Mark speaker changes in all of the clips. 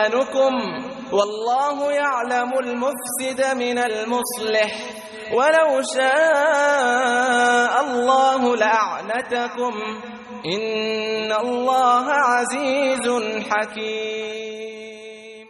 Speaker 1: نكم والله يعلم المفسد من المصلح ولو شاء الله لأعنتكم إن الله عزيز حكيم.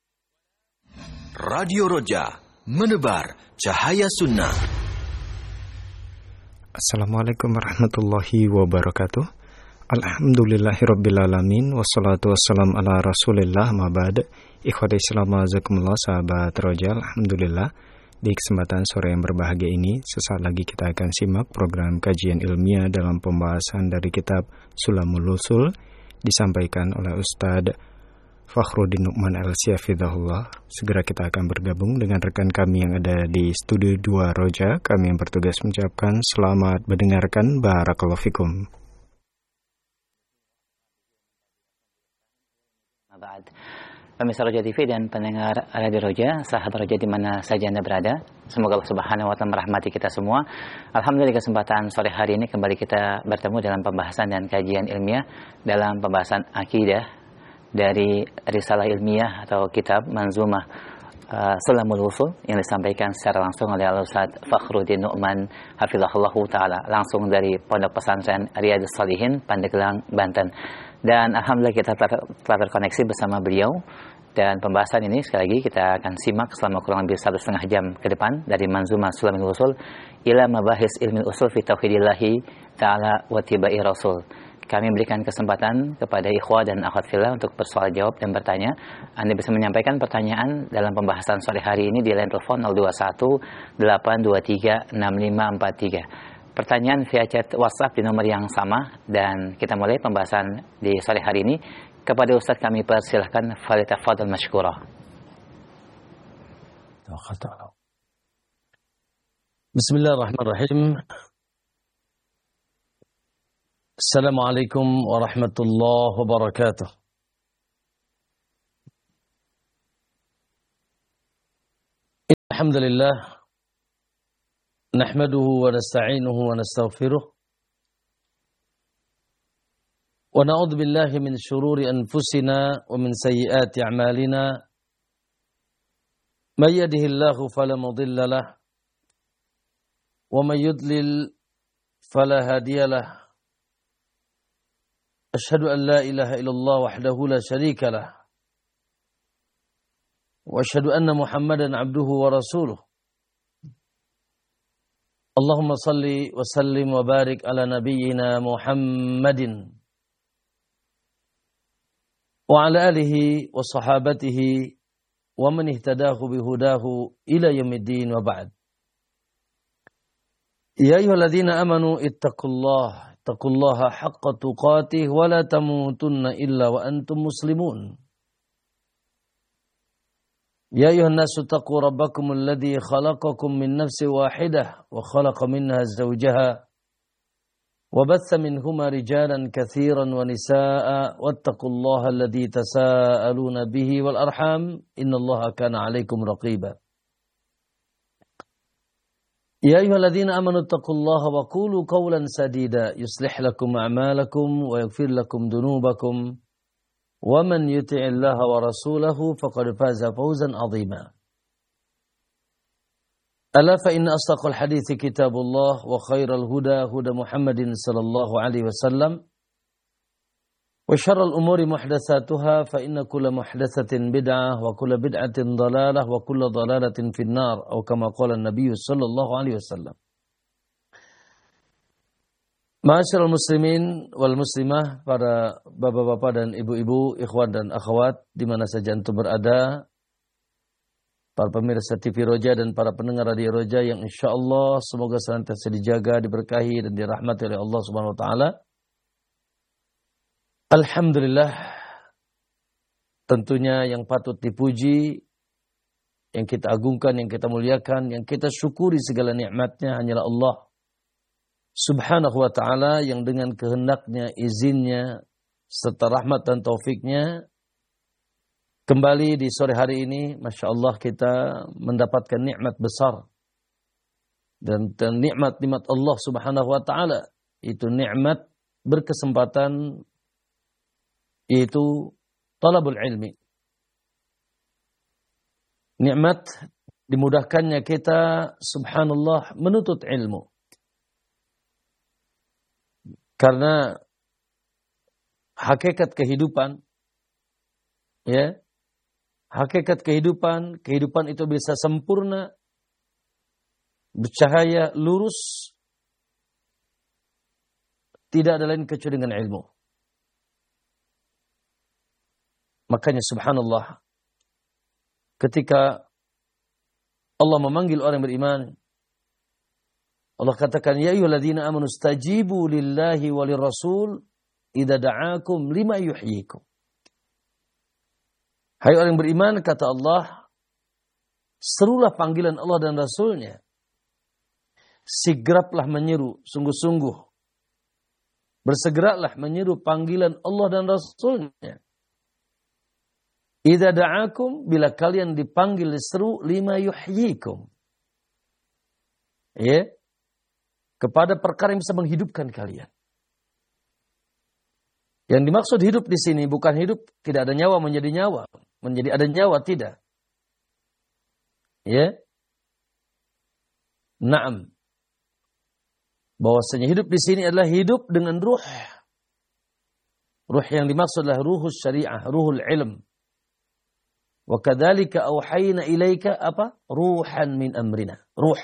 Speaker 2: Radio Roja, menebar cahaya sunnah.
Speaker 3: Assalamualaikum warahmatullahi wabarakatuh. Alhamdulillahirrabbilalamin. Wassalatu wassalam ala rasulillah ma'bad. Ikhwati Islam azakumullah, sahabat Roja. Alhamdulillah, di kesempatan sore yang berbahagia ini, sesaat lagi kita akan simak program kajian ilmiah dalam pembahasan dari kitab Sulamul Usul, disampaikan oleh Ustadz Fakhruddin Nu'man Al-Syafidahullah. Segera kita akan bergabung dengan rekan kami yang ada di Studio 2 Roja. Kami yang bertugas mengucapkan selamat mendengarkan. Barakallahu fikum.
Speaker 4: Pemirsa Roja TV dan pendengar Radio Roja, sahabat Roja di mana saja Anda berada, semoga Allah Subhanahu wa Ta'ala merahmati kita semua. Alhamdulillah, kesempatan sore hari ini kembali kita bertemu dalam pembahasan dan kajian ilmiah dalam pembahasan akidah dari risalah ilmiah atau kitab Manzumah Sulamul Usul yang disampaikan secara langsung oleh Al-Ustaz Fakhruddin Nu'man hafizahullah ta'ala, langsung dari Pondok Pesantren Riyadhus Shalihin, Pandeglang, Banten. Dan alhamdulillah kita telah terkoneksi bersama beliau, dan pembahasan ini sekali lagi kita akan simak selama kurang lebih 1,5 jam ke depan dari Manzumah Sulamul Usul ila mabahis ilmi usul fi tauhidillahi ta'ala wa tibai rasul. Kami berikan kesempatan kepada ikhwah dan akhwat fillah untuk bersoal jawab dan bertanya. Anda bisa menyampaikan pertanyaan dalam pembahasan sore hari ini di line telepon 021 823 6543. Pertanyaan via chat WhatsApp di nomor yang sama, dan kita mulai pembahasan di sore hari ini. Kepada Ustaz kami persilahkan, falyatafadhal mashkura.
Speaker 5: Bismillahirrahmanirrahim. Assalamualaikum warahmatullahi wabarakatuh. Alhamdulillah, nahmaduhu wa nasta'inuhu wa nastaghfiruh, wa na'udzu billahi min shururi anfusina wa min sayyiati a'malina. May yahdihillahu fala mudilla lahu wa may yudlil fala hadiya lahu. أشهد أن لا إله إلا الله وحده لا شريك له وأشهد أن محمدا عبده ورسوله. اللهم صل وسلم وبارك على نبينا محمد وعلى آله وصحابته ومن اهتداه بهداه إلى يوم الدين وبعد. يا أيها الذين آمنوا اتقوا الله حق تقاته ولا تموتن إلا وأنتم مسلمون. يا أيها الناس اتقوا ربكم الذي خلقكم من نفس واحدة وخلق منها زوجها وبث منهما رجالا كثيرا ونساء واتقوا الله الذي تساءلون به والأرحام إن الله كان عليكم رقيبا. يا أيها الذين آمنوا اتقوا الله وقولوا قولا سديدا يصلح لكم أعمالكم ويغفر لكم ذنوبكم ومن يطع الله ورسوله فقد فاز فوزا عظيما. ألا فإن أصدق الحديث كتاب الله وخير الهدى هدى محمد صلى الله عليه وسلم وشر الأمور محدثاتها فإن كل محدثة بدعة وكل بدعة ضلالة وكل ضلالة في النار أو كما قال النبي صلى الله عليه وسلم. Ma'asyiral muslimin wal muslimah, para bapak-bapak dan ibu-ibu, ikhwan dan akhwat di mana saja antum berada, para pemirsa TV Roja dan para pendengar Radio Roja yang insyaallah semoga senantiasa dijaga, diberkahi dan dirahmati oleh Allah Subhanahu wa taala. Alhamdulillah, tentunya yang patut dipuji, yang kita agungkan, yang kita muliakan, yang kita syukuri segala nikmatnya hanyalah Allah Subhanahu wa ta'ala, yang dengan kehendaknya, izinnya, serta rahmat dan taufiknya, kembali di sore hari ini, Masya Allah, kita mendapatkan nikmat besar. Dan nikmat-nikmat Allah Subhanahu wa ta'ala, itu nikmat berkesempatan, yaitu talabul ilmi, nikmat dimudahkannya kita, subhanallah, menuntut ilmu. Karena hakikat kehidupan, ya, hakikat kehidupan itu bisa sempurna, bercahaya, lurus, tidak ada lain kecuali dengan ilmu. Makanya subhanallah, ketika Allah memanggil orang beriman, Allah katakan, ya ayyuhalladzina amanu stajibu lillahi walirrasul idza da'akum lima yuhyikum. Hai orang beriman, kata Allah, serulah panggilan Allah dan Rasulnya. Sigraplah menyeru, sungguh-sungguh. Bersegeralah menyeru panggilan Allah dan Rasulnya. Idza da'akum, bila kalian dipanggil seru, lima yuhyikum. Ya, kepada perkara yang bisa menghidupkan kalian. Yang dimaksud hidup di sini bukan hidup tidak ada nyawa menjadi nyawa, menjadi ada nyawa, tidak. Ya. Naam. Bahwasanya hidup di sini adalah hidup dengan ruh. Ruh yang dimaksud adalah ruhus syariah, ruhul ilm. Wa kadzalika auhayna ilaika apa? Ruhan min amrina. Ruh.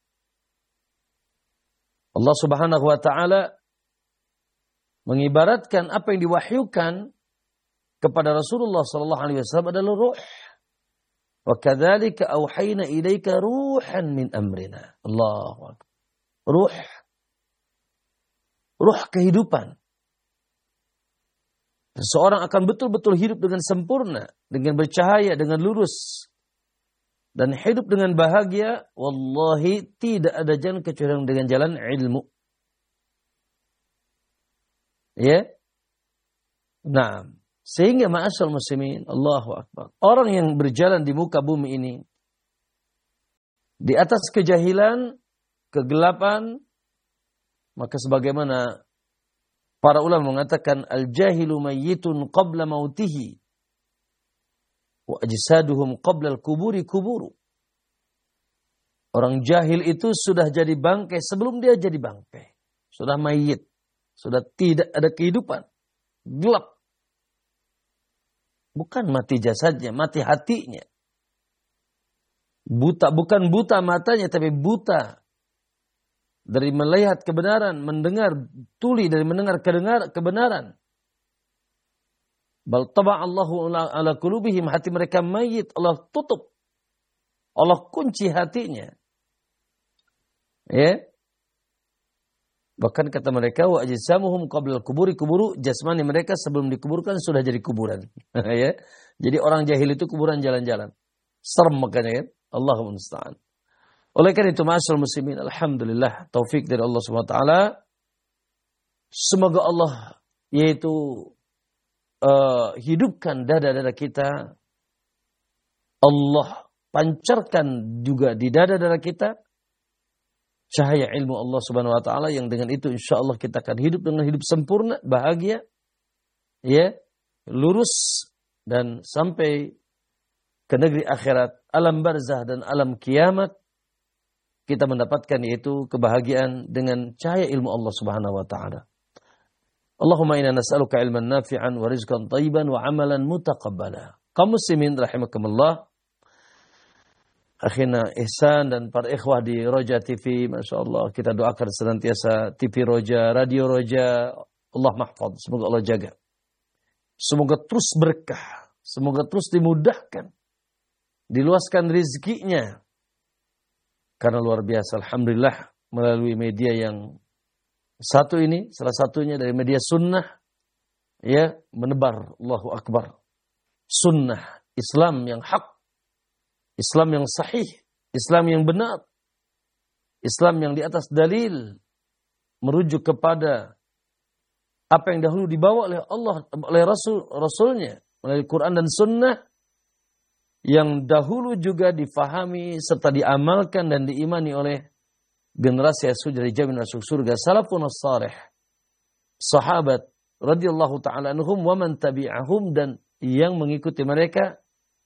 Speaker 5: Allah Subhanahu wa taala mengibaratkan apa yang diwahyukan kepada Rasulullah sallallahu alaihi wasallam adalah ruh. Wa kadzalika auhayna ilaika ruhan min amrina. Allahu akbar. Ruh. Ruh kehidupan. Seseorang akan betul-betul hidup dengan sempurna, dengan bercahaya, dengan lurus, dan hidup dengan bahagia. Wallahi tidak ada jalan kecuali dengan jalan ilmu. Ya. Nah, sehingga ma'asyal muslimin, Allahu akbar. Orang yang berjalan di muka bumi ini di atas kejahilan, kegelapan, maka sebagaimana para ulama mengatakan al-jahilu mayyitun qabla mautihi wa ajsaduhum qabla al-kuburi kuburu. Orang jahil itu sudah jadi bangkai sebelum dia jadi bangkai. Sudah mayit. Sudah tidak ada kehidupan. Gelap. Bukan mati jasadnya, mati hatinya. Buta, bukan buta matanya, tapi buta dari melihat kebenaran, mendengar, tuli dari mendengar kebenaran. Bal taba'allahu ala qulubihim, hati mereka mayit, Allah tutup. Allah kunci hatinya. Ya. Bahkan kata mereka, wa ajsamuhum qabla al-kuburi kuburu, jasmani mereka sebelum dikuburkan sudah jadi kuburan. Ya. Jadi orang jahil itu kuburan jalan-jalan. Serem makanya kan. Allahumma musta'an. Oleh karena itu, ma'asyarul muslimin, alhamdulillah, taufik dari Allah SWT. Semoga Allah yaitu hidupkan dada-dada kita. Allah pancarkan juga di dada-dada kita cahaya ilmu Allah Subhanahu wa taala, yang dengan itu insyaallah kita akan hidup dengan hidup sempurna, bahagia, ya, lurus, dan sampai ke negeri akhirat, alam barzah dan alam kiamat, kita mendapatkan yaitu kebahagiaan dengan cahaya ilmu Allah Subhanahu wa taala. Allahumma inna nas'aluka ilman nafi'an wa rizqan thayyiban wa amalan mutaqabbala. Kaum muslimin rahimakumullah, akhina Ihsan dan para ikhwah di Roja TV, Masya Allah, kita doakan senantiasa TV Roja, Radio Roja, Allah mahfad, semoga Allah jaga. Semoga terus berkah, semoga terus dimudahkan, diluaskan rizkinya. Karena luar biasa, alhamdulillah, melalui media yang satu ini, salah satunya dari media sunnah, ya, menebar, Allahu Akbar, sunnah, Islam yang hak, Islam yang sahih, Islam yang benar, Islam yang di atas dalil, merujuk kepada apa yang dahulu dibawa oleh Allah, oleh Rasulnya, melalui Quran dan Sunnah, yang dahulu juga difahami serta diamalkan dan diimani oleh generasi yang sudah dijamin masuk surga, salafun as-salih, sahabat radhiyallahu ta'ala anhum wa man tabi'ahum, dan yang mengikuti mereka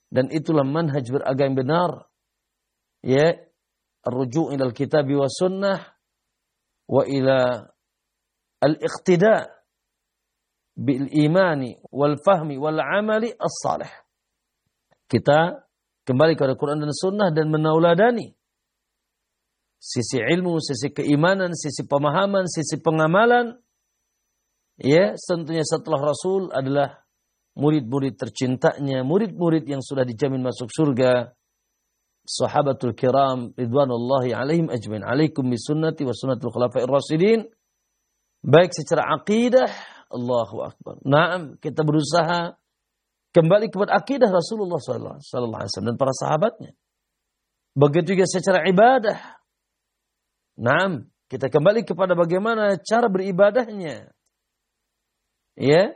Speaker 5: Dan itulah manhaj beragama yang benar. Ya, ar-ruju' ila al-kitab wa sunnah wa ila al-iqtida' bil imani wal fahmi wal amali as-salih. Kita kembali kepada Quran dan Sunnah dan menauladani sisi ilmu, sisi keimanan, sisi pemahaman, sisi pengamalan. Ya, tentunya setelah Rasul adalah murid-murid tercintanya, murid-murid yang sudah dijamin masuk surga, sahabatul kiram ridwanullahi alaihim ajmain. Alaikum bisunnati wa sunnatul khulafa'ir rasyidin. Baik secara akidah, Allahu akbar. Naam, kita berusaha kembali kepada akidah Rasulullah sallallahu alaihi wasallam dan para sahabatnya. Begitu juga secara ibadah. Naam, kita kembali kepada bagaimana cara beribadahnya. Ya,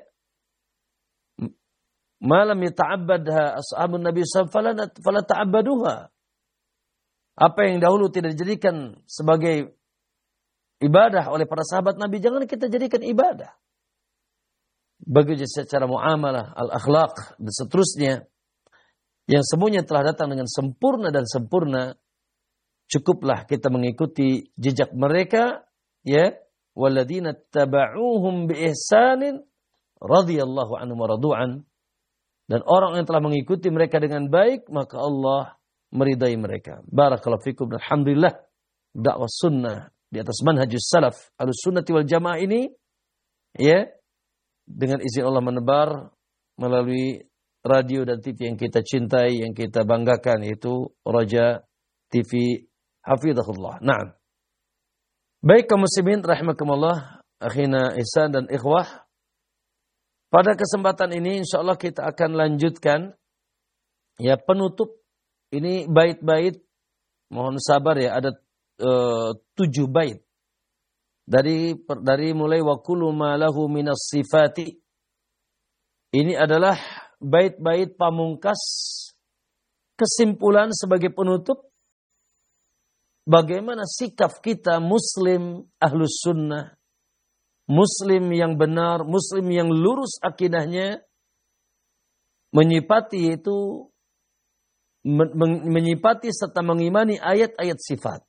Speaker 5: malam yata'abbadha ashabun Nabi sallallahu alaihi wasallam fala ta'abbaduha. Apa yang dahulu tidak dijadikan sebagai ibadah oleh para sahabat Nabi, jangan kita jadikan ibadah. Begitu secara muamalah, al-akhlaq dan seterusnya, yang semuanya telah datang dengan sempurna dan sempurna. Cukuplah kita mengikuti jejak mereka, ya, walladzina taba'uuhum bi ihsanin radhiyallahu anhum wa radu'an. Dan orang yang telah mengikuti mereka dengan baik, maka Allah meridai mereka. Barakallahu fikum. Alhamdulillah, dakwah sunnah di atas manhajus salaf al-sunnati wal jamaah ini, ya, dengan izin Allah menebar melalui radio dan TV yang kita cintai, yang kita banggakan, yaitu Raja TV Hafizahullah. Naam. Baik kaum muslimin rahimakumullah, akhina ihsan dan ikhwah. Pada kesempatan ini insyaallah kita akan lanjutkan ya penutup ini bait-bait, mohon sabar ya, ada 7 bait. Dari mulai wa kullu ma lahu minas sifati. Ini adalah bait-bait pamungkas, kesimpulan sebagai penutup bagaimana sikap kita muslim ahlus sunnah, muslim yang benar, muslim yang lurus akidahnya, menyifati itu menyifati serta mengimani ayat-ayat sifat.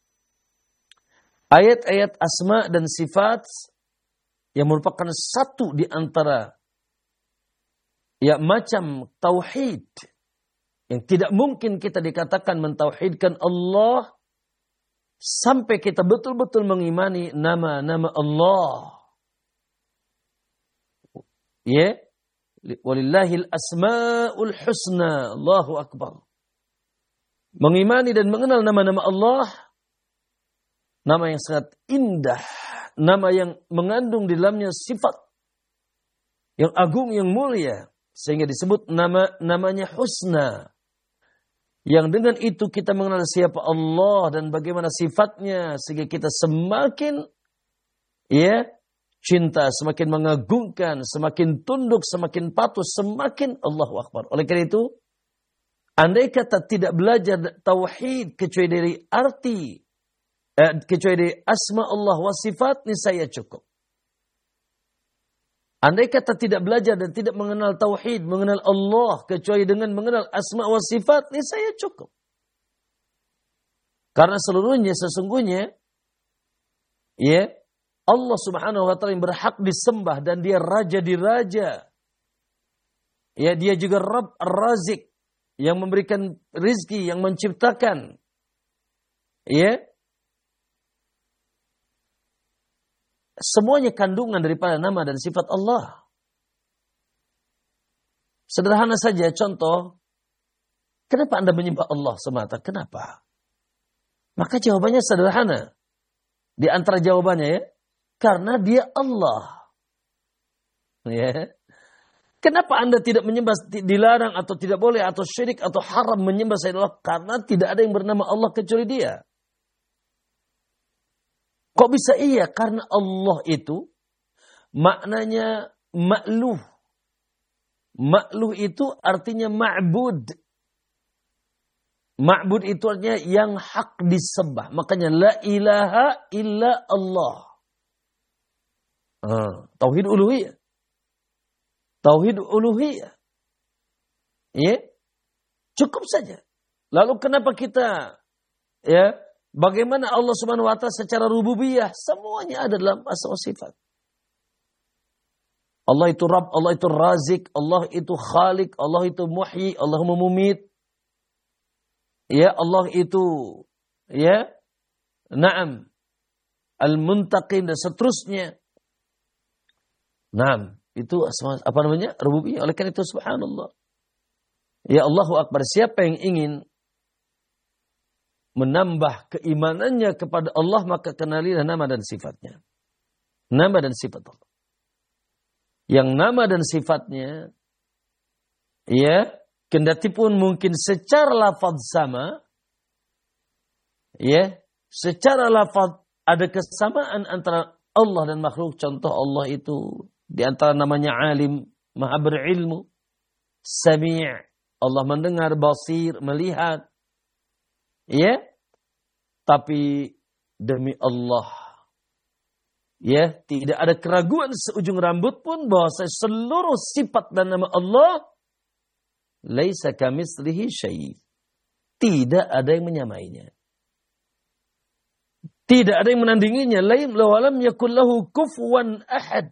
Speaker 5: Ayat-ayat asma dan sifat yang merupakan satu di antara ya macam tauhid yang tidak mungkin kita dikatakan mentauhidkan Allah sampai kita betul-betul mengimani nama-nama Allah. Ya, walillahil asmaul husna. Allahu akbar. Mengimani dan mengenal nama-nama Allah, nama yang sangat indah, nama yang mengandung di dalamnya sifat yang agung, yang mulia, sehingga disebut namanya husna. Yang dengan itu kita mengenal siapa Allah dan bagaimana sifatnya, sehingga kita semakin ya cinta, semakin mengagungkan, semakin tunduk, semakin patuh, semakin Allahu Akbar. Oleh karena itu, andai kata tidak belajar tauhid kecuali dari arti kecuali dari asma Allah wa sifat, niscaya cukup. Andai kata tidak belajar dan tidak mengenal tauhid, mengenal Allah kecuali dengan mengenal asma wa sifat, niscaya cukup. Karena seluruhnya sesungguhnya ya Allah Subhanahu wa taala yang berhak disembah dan dia raja di raja. Ya, dia juga Rabb Ar-Razik yang memberikan rizki, yang menciptakan. Ya. Semuanya kandungan daripada nama dan sifat Allah. Sederhana saja contoh, kenapa Anda menyembah Allah semata? Kenapa? Maka jawabannya sederhana. Di antara jawabannya ya, karena dia Allah. Ya. Kenapa Anda tidak menyembah, dilarang atau tidak boleh atau syirik atau haram menyembah selain Allah? Karena tidak ada yang bernama Allah kecuali dia. Kok bisa iya? Karena Allah itu maknanya ma'luh. Ma'luh itu artinya ma'bud. Ma'bud itu artinya yang hak disembah. Makanya la ilaha illa Allah. Tauhid uluhiyah. Tauhid uluhiyah. Ya. Cukup saja. Lalu kenapa kita, ya, bagaimana Allah Subhanahu wa Ta'ala secara rububiyah, semuanya ada dalam asma sifat. Allah itu Rabb, Allah itu Razik, Allah itu Khalik, Allah itu Muhyi, Allah memumit. Ya, Allah itu, ya, Naam, Al-Muntaqim dan seterusnya. Naam, itu asma, apa namanya? Rububiyah. Oleh karena itu subhanallah. Ya Allahu Akbar, siapa yang ingin menambah keimanannya kepada Allah, maka kenalilah nama dan sifatnya. Nama dan sifat Allah. Yang nama dan sifatnya, ya, kendati pun mungkin secara lafaz sama, ya, secara lafaz ada kesamaan antara Allah dan makhluk. Contoh Allah itu di antara namanya Alim, Maha berilmu, Sami', Allah mendengar, Basir, melihat. Ya, tapi demi Allah, ya, tidak ada keraguan seujung rambut pun bahwa seluruh sifat dan nama Allah laisa kamitslihi syai'. Tidak ada yang menyamainya. Tidak ada yang menandinginya. Walam yakul lahu kufuwan ahad.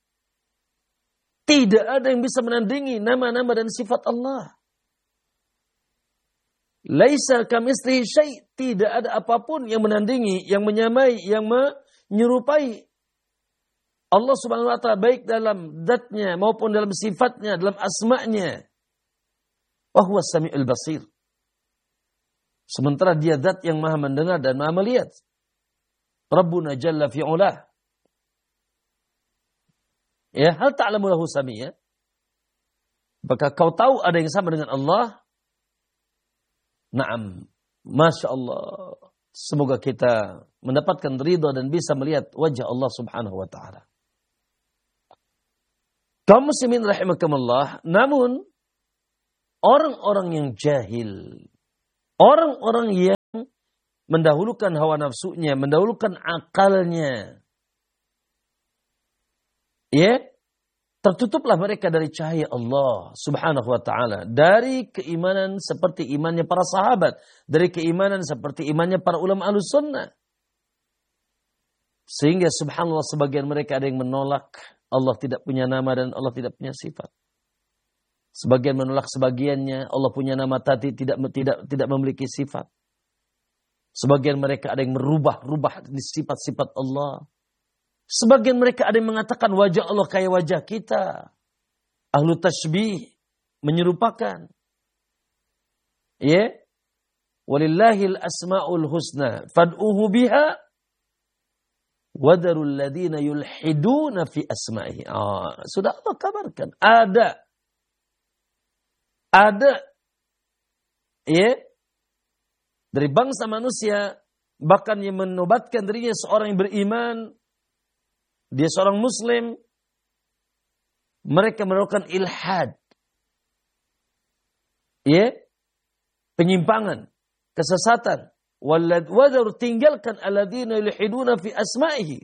Speaker 5: Tidak ada yang bisa menandingi nama-nama dan sifat Allah. Laisa kamitslihi syai'. Tidak ada apapun yang menandingi, yang menyamai, yang menyerupai Allah Subhanahu wa Ta'ala, baik dalam zatnya maupun dalam sifatnya, dalam asma'nya. Wa huwa as-sami'ul basir. Sementara dia zat yang maha mendengar dan maha melihat. Rabbuna jalla fi'ulah. Ya, hal ta'lamu lahu samiyya? Apakah kau tahu ada yang sama dengan Allah? Naam. Masya Allah. Semoga kita mendapatkan ridha dan bisa melihat wajah Allah Subhanahu wa Ta'ala. Kaum muslimin rahimakumullah, namun orang-orang yang jahil, orang-orang yang mendahulukan hawa nafsunya, mendahulukan akalnya, ya, tertutuplah mereka dari cahaya Allah Subhanahu wa Ta'ala, dari keimanan seperti imannya para sahabat, dari keimanan seperti imannya para ulama Ahlussunnah. Sehingga subhanallah sebagian mereka ada yang menolak Allah tidak punya nama dan Allah tidak punya sifat. Sebagian menolak sebagiannya, Allah punya nama tapi tidak memiliki sifat. Sebagian mereka ada yang merubah-rubah sifat-sifat Allah. Sebagian mereka ada yang mengatakan wajah Allah kayak wajah kita. Ahlu tashbih, menyerupakan. Ya. Walillahil asma'ul husna fad'uhu biha wadarul ladina yulhiduna fi asma'ihi. Sudah Allah kabarkan. Ada. Ya. Dari bangsa manusia, bahkan yang menobatkan dirinya seorang yang beriman, dia seorang muslim, mereka melakukan ilhad. Ya. Penyimpangan, kesesatan. Wadar tinggalkan alladzina yulhiduna fi asma'ihi.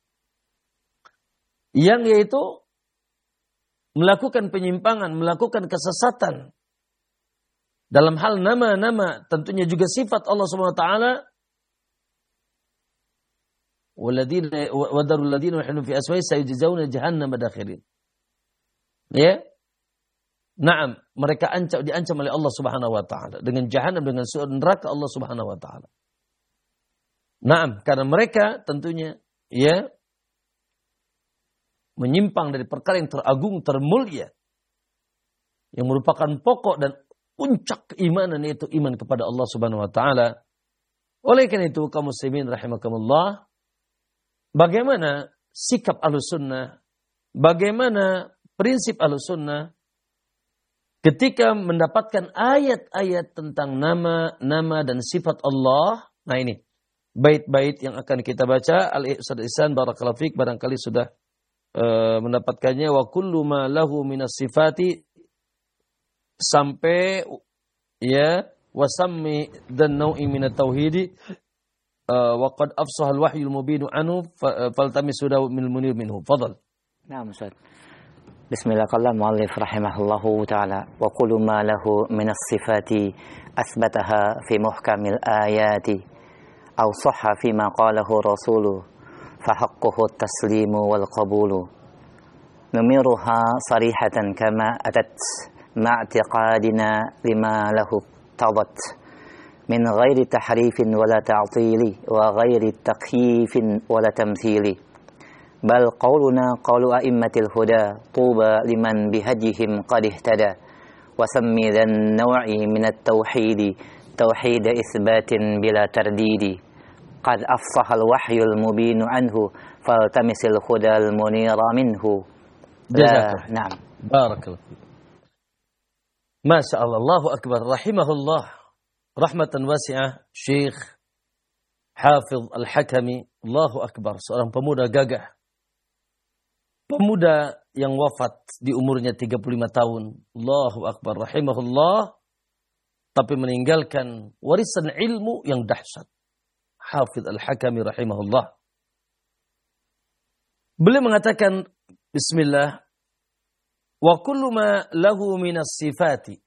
Speaker 5: Yang yaitu melakukan penyimpangan, melakukan kesesatan dalam hal nama-nama, tentunya juga sifat Allah Subhanahu wa Ta'ala. Wadarul ladzina yulhiduna fi asma'ihi sayujzauna jahannama dakhirin. Ya. Naam, mereka diancam oleh Allah Subhanahu wa Ta'ala dengan jahanam, dengan neraka Allah Subhanahu wa Ta'ala. Naam, karena mereka tentunya ya menyimpang dari perkara yang teragung, termulia, yang merupakan pokok dan puncak keimanan, yaitu iman kepada Allah Subhanahu wa Ta'ala. Oleh karena itu kaum muslimin rahimakumullah, bagaimana sikap Ahlussunnah, bagaimana prinsip Ahlussunnah ketika mendapatkan ayat-ayat tentang nama dan sifat Allah. Nah ini bait-bait yang akan kita baca. Al-Ustaz Ihsan barakallahu fiik barangkali sudah mendapatkannya. Wa kullu ma lahu minas sifati sampai ya wasammi dan nau'i minat tauhidi wa qad afsaha al-wahyul mubinu anhu faltamisu minal munir minhu. Fadal.
Speaker 4: Nah, Ustaz. Bismillah, qala muallif rahimahullahu ta'ala wa kullu ma lahu min as-sifati asbataha fi muhkamil ayati aw sahha fi ma qalahu rasuluh fa haqquhu at-taslimu wal qabulu numiruha sarihatan kama atat ma'tiqadina lima lahu tabat min ghairi tahrifin wala ta'tili wa ghairi takyifin wala tamthili bal qauluna qaulu a'immatil huda tuba liman bihajihim qad ihtada wa sammi dhan naw'i min at-tauhid tauhid itsbatin bila tardidi qad afsaha al-wahyul mubin anhu faltamisil hudal munira minhu.
Speaker 5: Na'am, barakallahu fiik. Masya Allah, Allahu akbar, rahimahullah rahmatan wasi'ah Syekh Hafiz Al-Hakami. Allahu akbar, seorang pemuda gagah, pemuda yang wafat di umurnya 35 tahun. Allahu akbar, rahimahullah, tapi meninggalkan warisan ilmu yang dahsyat. Hafiz Al-Hakami rahimahullah. Beliau mengatakan, bismillah, wa kullu ma lahu minas sifati.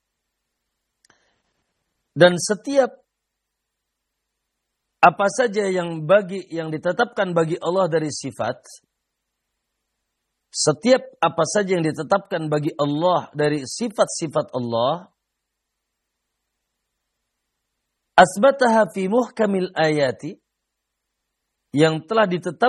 Speaker 5: Dan setiap apa saja yang ditetapkan bagi Allah dari sifat, setiap apa saja yang ditetapkan bagi Allah dari sifat-sifat Allah, asbataha fi muhkamil ayati, yang telah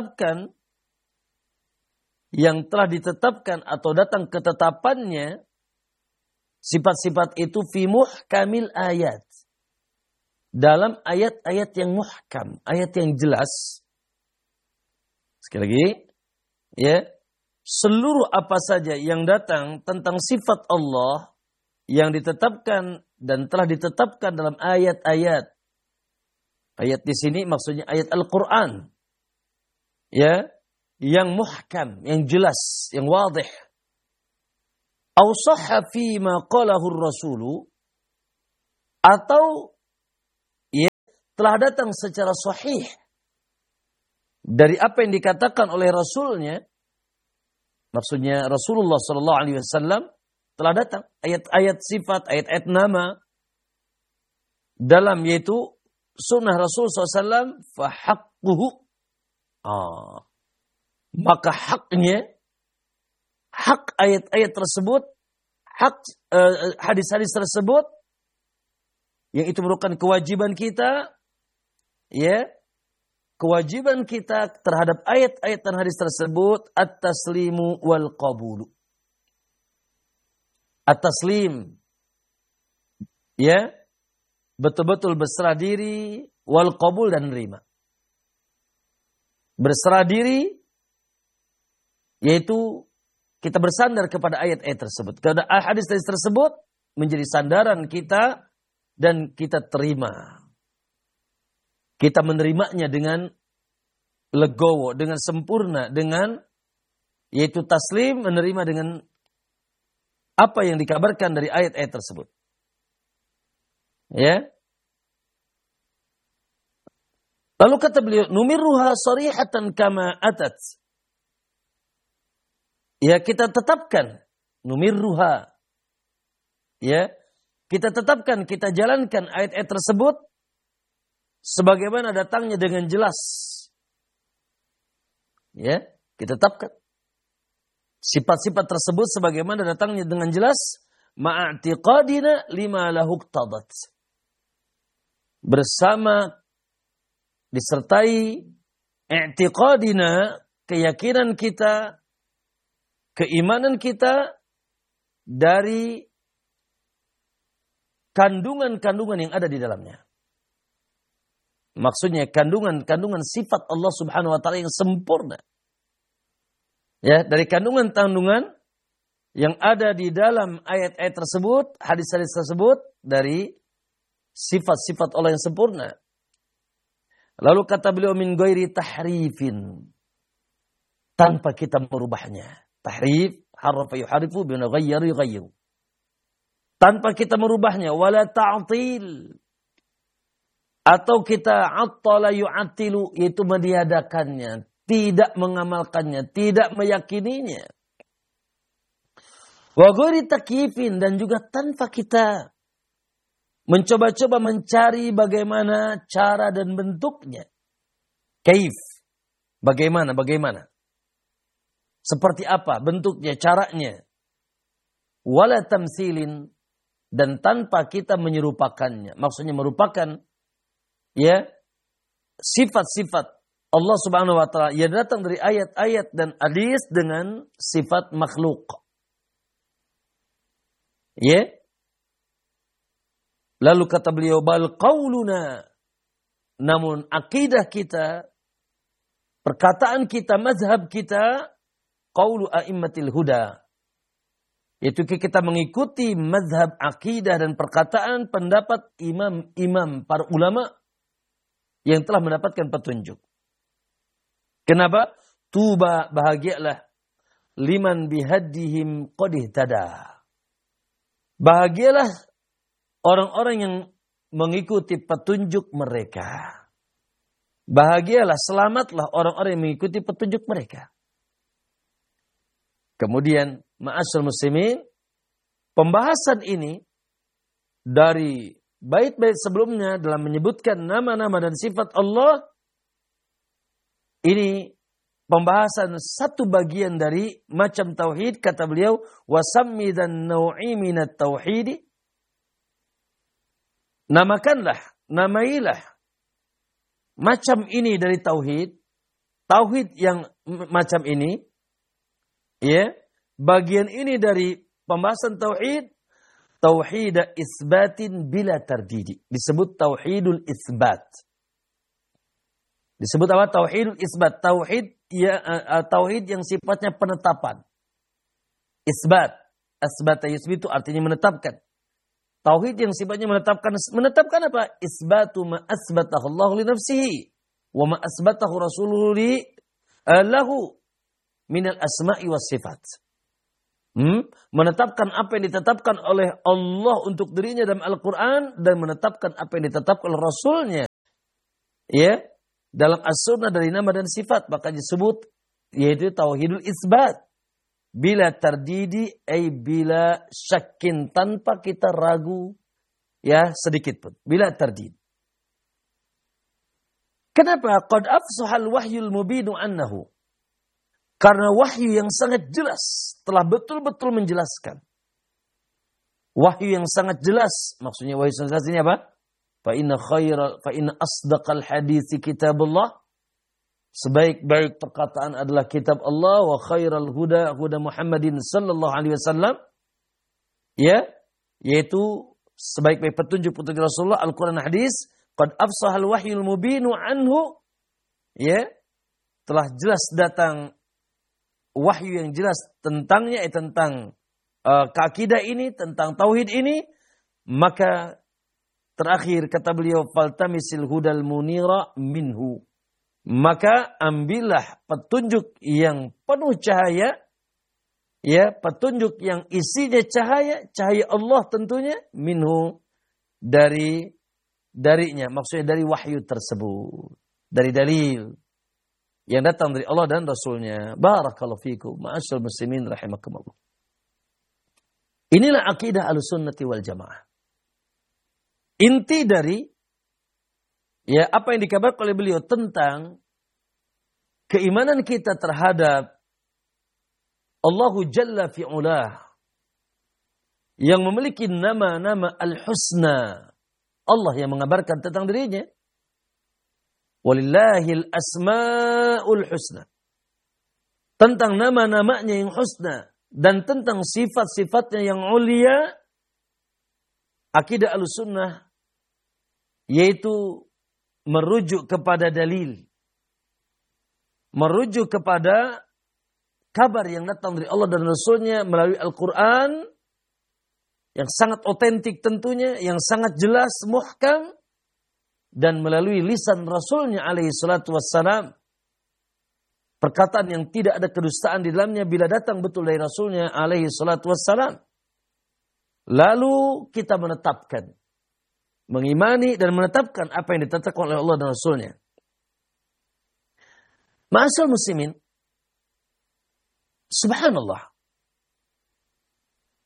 Speaker 5: ditetapkan atau datang ketetapannya sifat-sifat itu fi muhkamil ayat, dalam ayat-ayat yang muhkam, ayat yang jelas. Sekali lagi, ya, seluruh apa saja yang datang tentang sifat Allah yang ditetapkan dan telah ditetapkan dalam ayat-ayat. Ayat di sini maksudnya ayat Al-Quran. Ya, yang muhkam, yang jelas, yang wadih. Au sahha fi ma qalahu ar-rasulu, atau ya, telah datang secara sahih dari apa yang dikatakan oleh Rasulnya. Maksudnya Rasulullah sallallahu alaihi wasallam telah datang ayat-ayat sifat, ayat-ayat nama dalam, yaitu sunnah Rasul SAW, fahaqquhu, maka haknya, hak ayat-ayat tersebut, hak hadis-hadis tersebut, yang itu merupakan kewajiban kita, ya, kewajiban kita terhadap ayat-ayat dan hadis tersebut, at-taslimu wal qabulu. At-taslim, ya, betul-betul berserah diri, wal qabul, dan nerima. Berserah diri, yaitu kita bersandar kepada ayat-ayat tersebut. Karena hadis-hadis tersebut menjadi sandaran kita dan kita terima. Kita menerimanya dengan legowo, dengan sempurna, dengan yaitu taslim, menerima dengan apa yang dikabarkan dari ayat-ayat tersebut. Ya. Lalu kata beliau, numirruha sarihatan kama atat. Ya, kita tetapkan numirruha. Ya, kita tetapkan, kita jalankan ayat-ayat tersebut sebagaimana datangnya dengan jelas. Ya, kita tetapkan sifat-sifat tersebut sebagaimana datangnya dengan jelas, ma'atiqadina lima lahu iqtadat, bersama disertai i'tiqadina, keyakinan kita, keimanan kita dari kandungan-kandungan yang ada di dalamnya. Maksudnya kandungan-kandungan sifat Allah Subhanahu wa taala yang sempurna. Ya, dari kandungan-kandungan yang ada di dalam ayat-ayat tersebut, hadis-hadis tersebut, dari sifat-sifat Allah yang sempurna. Lalu kata beliau, min ghairi tahrifin, tanpa kita merubahnya. Tahrif, harafa yuharifu, bina ghayyaru yughayyiru. Tanpa kita merubahnya, wala ta'til, atau kita attala yu'attilu, yaitu meniadakannya, tidak mengamalkannya, tidak meyakininya. Wa ghairi takyifin, dan juga tanpa kita mencoba-coba mencari bagaimana cara dan bentuknya. Kaif. Bagaimana? Seperti apa bentuknya, caranya. Wala tamsilin, dan tanpa kita menyerupakannya. Maksudnya merupakan ya sifat-sifat Allah Subhanahu wa taala yang datang dari ayat-ayat dan hadis dengan sifat makhluk. Ya. Lalu kata beliau, bal qauluna, namun akidah kita, perkataan kita, mazhab kita, qaulu a'immatil huda. Yaitu kita mengikuti mazhab akidah dan perkataan pendapat imam-imam para ulama yang telah mendapatkan petunjuk. Kenapa? Tuba, bahagialah liman bihadihim qad ihtada. Bahagialah orang-orang yang mengikuti petunjuk mereka. Bahagialah, selamatlah orang-orang yang mengikuti petunjuk mereka. Kemudian, ma'asyiral muslimin, pembahasan ini dari bait-bait sebelumnya dalam menyebutkan nama-nama dan sifat Allah, ini pembahasan satu bagian dari macam tauhid. Kata beliau, wasammi dan nau'i minat tauhidi, namakanlah, namailah macam ini dari tauhid, tauhid yang macam ini, ya, bagian ini dari pembahasan tauhid, tauhid isbatin bila tardidi. Disebut tauhidul isbat. Disebut apa? Tauhidul isbat. Tauhid ya, tauhid yang sifatnya penetapan. Isbat. Asbata yusbitu artinya menetapkan. Tauhid yang sifatnya menetapkan. Menetapkan apa? Isbatu ma asbatahu Allah li nafsihi. Wa ma asbatahu rasuluhu li lahu minal asma'i was sifat. Menetapkan apa yang ditetapkan oleh Allah untuk dirinya dalam Al-Quran, dan menetapkan apa yang ditetapkan oleh Rasulnya, ya, dalam as-sunnah dari nama dan sifat. Maka disebut yaitu tauhidul isbat bila tardidi, ay bila syakin, tanpa kita ragu ya sedikit pun, bila tardid. Kenapa? Qad afsahal wahyul mubinu annahu, karena wahyu yang sangat jelas telah betul-betul menjelaskan. Wahyu yang sangat jelas, maksudnya wahyu yang jelas ini apa? Fa inna asdaqal hadits kitabullah, sebaik-baik perkataan adalah kitab Allah, wa khairal huda huda Muhammadin sallallahu alaihi wasallam, ya, yaitu sebaik-baik petunjuk Rasulullah Al-Qur'an hadis. Qad afsahal wahyul mubinu anhu, ya, telah jelas datang wahyu yang jelas tentangnya, tentang keakidah ini, tentang tauhid ini. Maka terakhir kata beliau, faltamisil hudal munira minhu, maka ambillah petunjuk yang penuh cahaya, ya, petunjuk yang isinya cahaya, cahaya Allah tentunya, minhu, darinya, maksudnya dari wahyu tersebut, dari dalil yang datang dari Allah dan Rasulnya. Barakallahu fikum, ma'asyiral muslimin rahimakumullah. Inilah akidah Ahlussunnati wal Jamaah. Inti dari ya apa yang dikabarkan oleh beliau tentang keimanan kita terhadap Allahu Jalla fi'ulah yang memiliki nama-nama al-husna. Allah yang mengabarkan tentang dirinya. Walillahil asma'ul husna. Tentang nama-namanya yang husna dan tentang sifat-sifatnya yang ulia, akidah Ahlussunnah yaitu merujuk kepada dalil, merujuk kepada kabar yang datang dari Allah dan Rasulnya melalui Al-Quran yang sangat otentik tentunya, yang sangat jelas, muhkam, dan melalui lisan Rasulnya alaihi salatu wassalam, perkataan yang tidak ada kedustaan di dalamnya bila datang betul dari Rasulnya alaihi salatu wassalam. Lalu kita menetapkan, mengimani dan menetapkan apa yang ditetapkan oleh Allah dan Rasulnya. Ma'asyiral muslimin, subhanallah,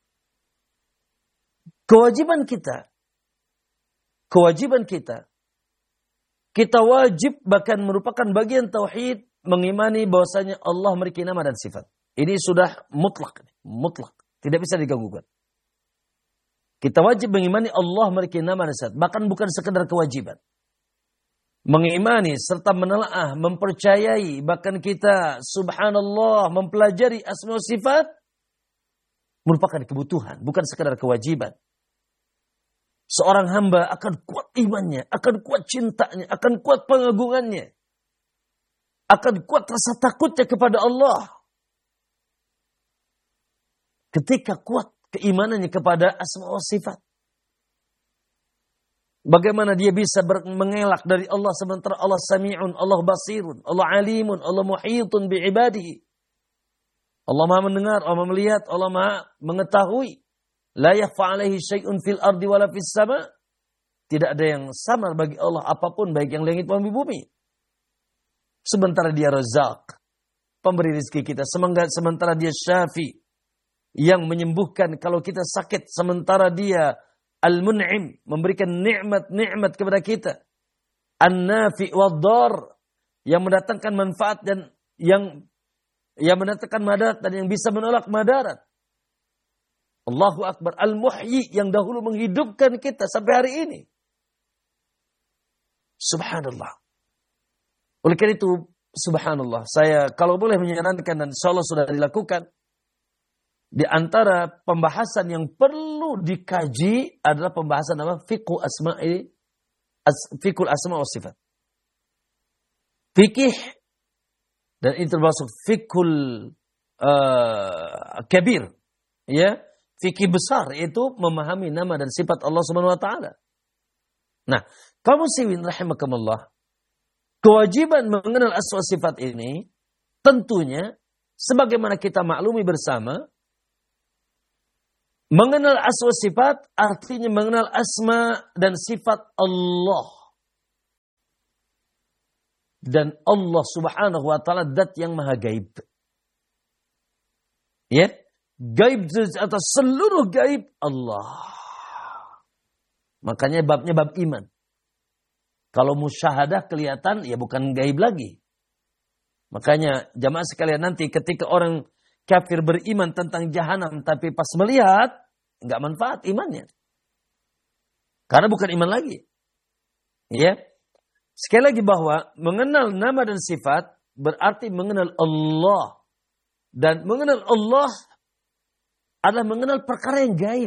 Speaker 5: Kewajiban kita, kita wajib bahkan merupakan bagian tauhid mengimani bahwasanya Allah memiliki nama dan sifat. Ini sudah mutlak, tidak bisa diganggukan. Kita wajib mengimani Allah memiliki nama dan sifat, bahkan bukan sekedar kewajiban. Mengimani serta menelaah, mempercayai, bahkan kita subhanallah mempelajari asma wa sifat merupakan kebutuhan, bukan sekedar kewajiban. Seorang hamba akan kuat imannya, akan kuat cintanya, akan kuat pengagungannya, akan kuat rasa takutnya kepada Allah ketika kuat keimanannya kepada asma wa sifat. Bagaimana dia bisa mengelak dari Allah sementara Allah sami'un, Allah basirun, Allah alimun, Allah muhitun bi'ibadihi. Allah maha mendengar, Allah maha melihat, Allah maha mengetahui. La yakhfa alaihi syai'un fil ardi wala fis sama. Tidak ada yang samar bagi Allah apapun, baik yang langit maupun bumi. Sementara dia Razzaq, pemberi rezeki kita. Sementara dia Syafi, yang menyembuhkan kalau kita sakit. Sementara dia Al-Mun'im, memberikan nikmat-nikmat kepada kita. An-Nafi' wad-Dar, yang mendatangkan manfaat dan yang mendatangkan madarat dan yang bisa menolak madarat. Allahu Akbar. Al-Muhyi, yang dahulu menghidupkan kita sampai hari ini. Subhanallah. Oleh karena itu, subhanallah, saya kalau boleh menyarankan dan insyaallah sudah dilakukan, di antara pembahasan yang perlu dikaji adalah pembahasan apa? Fiqhul asma wa sifat. Fikih, dan itu termasuk fiqhul kabir, ya, fikih besar, yaitu memahami nama dan sifat Allah Subhanahu wa taala. Nah, kaum muslimin rahimakumullah, kewajiban mengenal asma sifat ini tentunya sebagaimana kita maklumi bersama, mengenal asma sifat artinya mengenal asma dan sifat Allah. Dan Allah Subhanahu wa taala zat yang maha gaib. Ya, gaib atas seluruh gaib Allah. Makanya babnya bab iman. Kalau musyahadah kelihatan, ya bukan gaib lagi. Makanya jamaah sekalian, nanti ketika orang kafir beriman tentang jahanam, tapi pas melihat, enggak manfaat imannya. Karena bukan iman lagi. Ya. Sekali lagi bahwa mengenal nama dan sifat berarti mengenal Allah. Dan mengenal Allah adalah mengenal perkara yang gaib.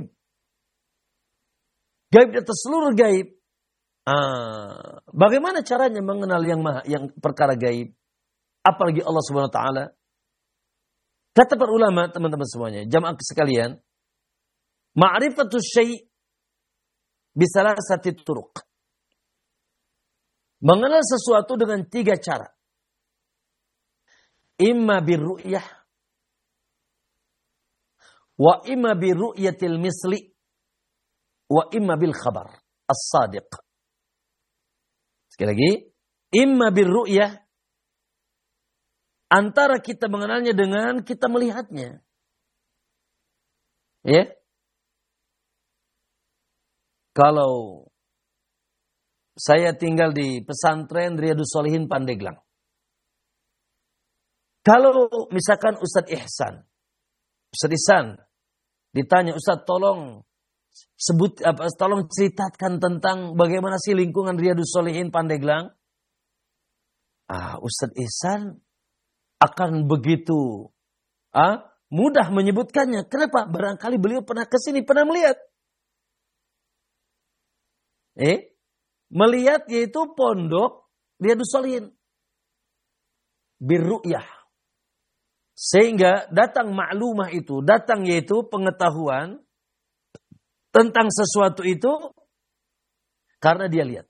Speaker 5: Gaib di atas seluruh gaib. Bagaimana caranya mengenal yang perkara gaib? Apalagi Allah Subhanahu wa taala. Kata para ulama, teman-teman semuanya, jamaah sekalian, ma'rifatus syai' bisalasati turuq. Mengenal sesuatu dengan 3 cara. Imma birru'yah, wa imma birru'yatil misli, wa imma bil khabar as-sadiq. Sekali lagi, imma birru'yah, antara kita mengenalnya dengan kita melihatnya. Ya. Kalau saya tinggal di pesantren Riyadhus Shalihin Pandeglang. Kalau misalkan Ustadz Ihsan ditanya, Ustadz tolong ceritakan tentang bagaimana sih lingkungan Riyadhus Shalihin Pandeglang. Ustadz Ihsan akan begitu mudah menyebutkannya. Kenapa? Barangkali beliau pernah ke sini, pernah melihat. Melihat yaitu pondok Riyadhus Shalihin birru'yah. Sehingga datang maklumah itu, datang yaitu pengetahuan tentang sesuatu itu karena dia lihat.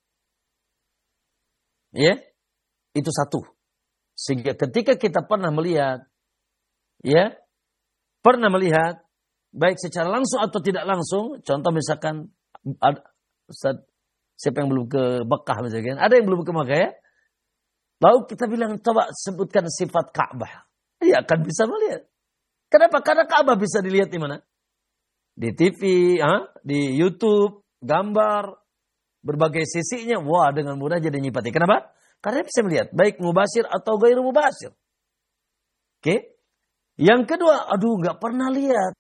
Speaker 5: Ya, itu satu. Sehingga ketika kita pernah melihat, ya, pernah melihat, baik secara langsung atau tidak langsung, contoh misalkan, Ustaz, siapa yang belum ke Mekah misalkan, ada yang belum ke Mekah ya, lalu kita bilang, coba sebutkan sifat Ka'bah, dia akan bisa melihat. Kenapa? Karena Ka'bah bisa dilihat di mana? di TV, di YouTube, gambar, berbagai sisinya. Wah, dengan mudah jadi nyipati. Kenapa? Karena bisa melihat baik mubasir atau gairu mubasir. Oke. Yang kedua, aduh nggak pernah lihat.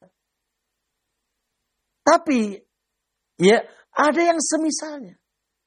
Speaker 5: Tapi ya ada yang semisalnya.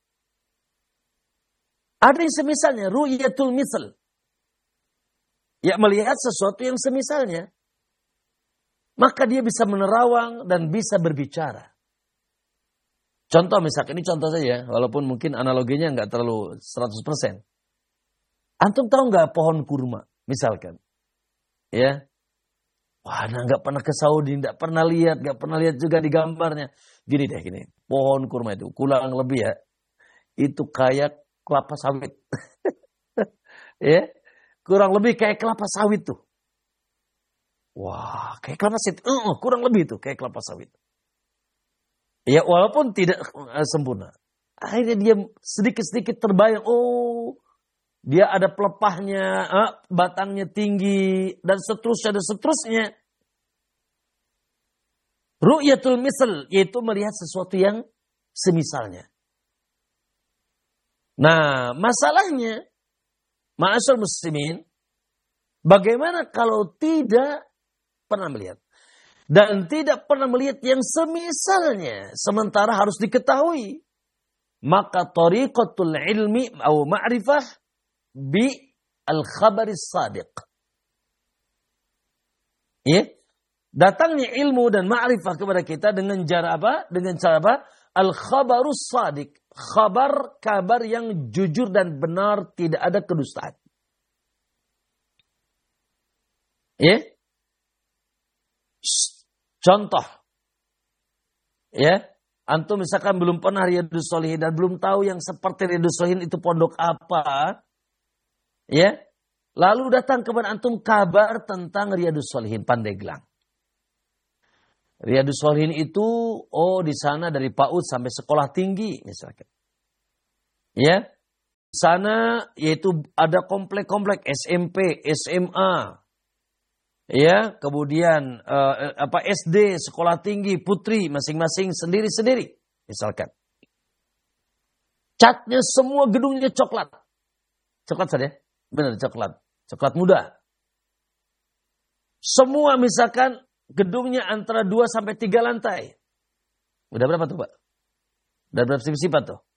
Speaker 5: Ada yang semisalnya, ru'yatul misal. Ya melihat sesuatu yang semisalnya. Maka dia bisa menerawang dan bisa berbicara. Contoh misalkan, ini contoh saja, walaupun mungkin analoginya nggak terlalu 100%. Antum tahu nggak pohon kurma, misalkan? Ya, wah, nggak pernah ke Saudi, nggak pernah lihat juga di gambarnya. Gini deh, gini, pohon kurma itu kurang lebih ya, itu kayak kelapa sawit, ya, kurang lebih kayak kelapa sawit tuh. Wah, kayak kelapa sawit, kurang lebih tuh kayak kelapa sawit. Ya, walaupun tidak sempurna. Akhirnya dia sedikit-sedikit terbayang, oh, dia ada pelepahnya, batangnya tinggi, dan seterusnya. Ru'yatul misal, yaitu melihat sesuatu yang semisalnya. Nah, masalahnya, ma'asyar muslimin, bagaimana kalau tidak pernah melihat? Dan tidak pernah melihat yang semisalnya. Sementara harus diketahui. Maka tariqatul ilmi atau ma'rifah bi al-khabaris sadiq. Ya? Datangnya ilmu dan ma'rifah kepada kita dengan cara apa? Dengan cara apa? Al-khabarus sadiq. Kabar yang jujur dan benar, tidak ada kedustaan. Ya? Contoh, ya, antum misalkan belum pernah Riyadhus Shalihin dan belum tahu yang seperti Riyadhus Shalihin itu pondok apa, ya, lalu datang kepada antum kabar tentang Riyadhus Shalihin Pandeglang. Riyadhus Shalihin itu, di sana dari PAUD sampai sekolah tinggi, misalkan, ya, sana yaitu ada komplek-komplek SMP, SMA. Ya, kemudian SD, sekolah tinggi, putri, masing-masing sendiri-sendiri, misalkan. Catnya semua gedungnya coklat. Coklat saja, benar coklat muda. Semua misalkan gedungnya antara 2 sampai 3 lantai. Udah berapa tuh, Pak? Udah berapa sifat tuh?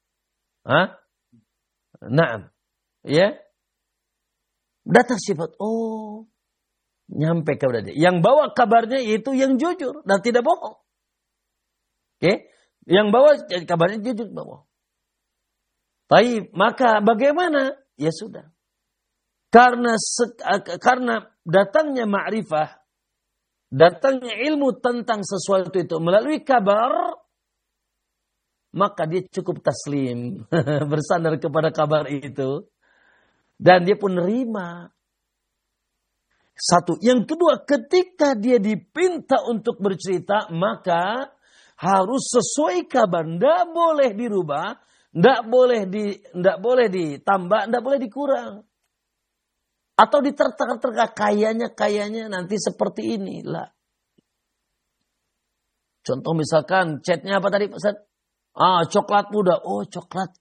Speaker 5: Naam. Ya. Datang sifat, nyampe kepada dia. Yang bawa kabarnya itu yang jujur dan tidak bohong. Oke? Yang bawa kabarnya jujur, bohong. Baik, maka bagaimana? Ya sudah. Karena datangnya ma'rifah, datangnya ilmu tentang sesuatu itu melalui kabar, maka dia cukup taslim, bersandar kepada kabar itu, dan dia pun nerima. Satu. Yang kedua, ketika dia dipinta untuk bercerita, maka harus sesuai kabar. Tidak boleh dirubah, tidak boleh ditambah, tidak boleh dikurang. Atau diterka-terka, kayaknya nanti seperti ini. Lah. Contoh misalkan, chatnya apa tadi, Ustaz? Coklat muda. Coklat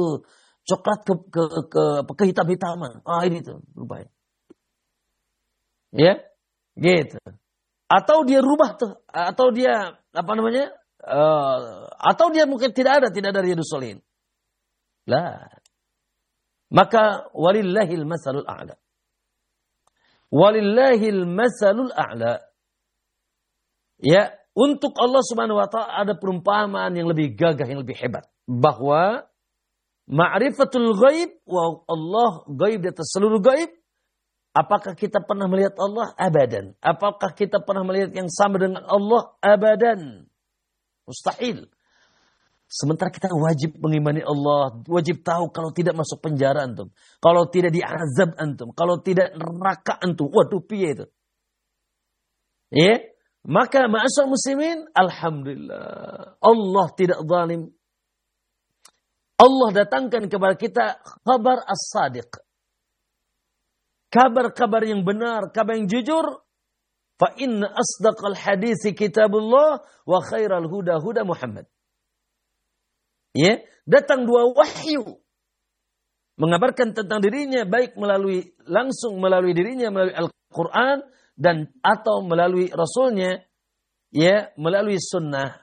Speaker 5: ke hitam-hitaman. Ini tuh, rubahnya. Ya, gitu. Atau dia rubah tuh, atau dia atau dia mungkin tidak ada Riyadhus Shalihin. Lah. Maka walillahil masalul a'la. Walillahil masalul a'la. Ya, untuk Allah Subhanahu wa taala ada perumpamaan yang lebih gagah, yang lebih hebat, bahwa ma'rifatul ghaib, wa Allah ghaib di atas seluruh ghaib. Apakah kita pernah melihat Allah? Abadan. Apakah kita pernah melihat yang sama dengan Allah? Abadan. Mustahil. Sementara kita wajib mengimani Allah. Wajib tahu kalau tidak masuk penjara antum. Kalau tidak diazab antum. Kalau tidak neraka antum. Waduh, piye itu. Ya. Maka ma'asyar muslimin, alhamdulillah. Allah tidak zalim. Allah datangkan kepada kita kabar as-sadiq. Kabar-kabar yang benar, kabar yang jujur, Fa inna asdaqal hadits kitabullah wa khairal huda huda Muhammad. Ya, datang dua wahyu mengabarkan tentang dirinya, baik langsung melalui dirinya melalui Al-Quran dan atau melalui Rasulnya, ya, melalui sunnah.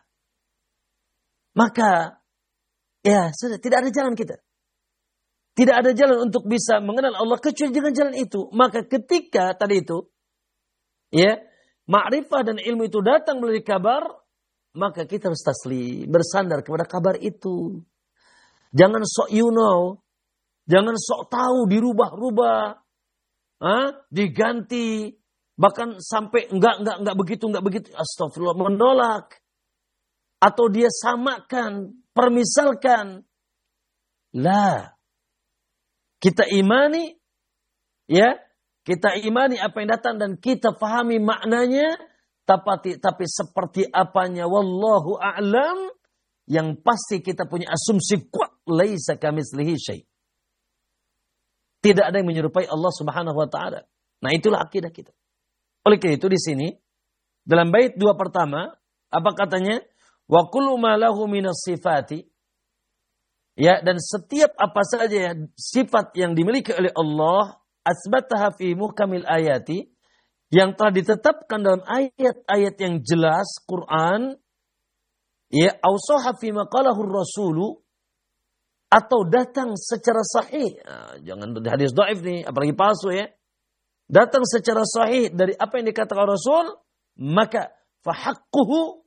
Speaker 5: Maka ya sudah, tidak ada jalan kita. Tidak ada jalan untuk bisa mengenal Allah kecuali dengan jalan itu. Maka ketika tadi itu, ya, ma'rifah dan ilmu itu datang melalui kabar, maka kita harus taslim, bersandar kepada kabar itu. Jangan sok you know, jangan sok tahu, dirubah-rubah, diganti, bahkan sampai enggak begitu. Astagfirullah, menolak. Atau dia samakan, permisalkan. Lah. Kita imani, ya, kita imani apa yang datang dan kita fahami maknanya, tapi seperti apanya wallahu a'lam, yang pasti kita punya asumsi kuat, laisa kamitslihi syai'. Tidak ada yang menyerupai Allah Subhanahu wa taala. Nah, itulah akidah kita. Oleh karena itu di sini dalam bait 2 pertama apa katanya? Wa kullu ma lahu minas sifati, ya, dan setiap apa saja sifat yang dimiliki oleh Allah, asbataha fi muhkamil ayati, yang telah ditetapkan dalam ayat-ayat yang jelas Quran, ya, ausaha fi maqalahu rasulu, atau datang secara sahih. Nah, jangan hadis dhaif nih, apalagi palsu, ya. Datang secara sahih dari apa yang dikatakan Rasul, maka fahaqquhu,